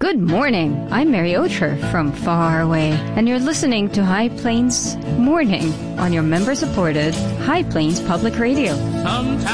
Good morning. I'm Mary Ocher from far away, and you're listening to High Plains Morning on your member-supported High Plains Public Radio.